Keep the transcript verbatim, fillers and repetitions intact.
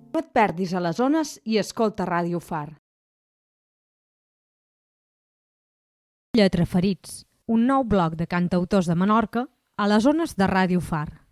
No et perdis a les ones i escolta Ràdio Far. Lletraferits, un nou bloc de cantautors de Menorca a les ones de Ràdio Far.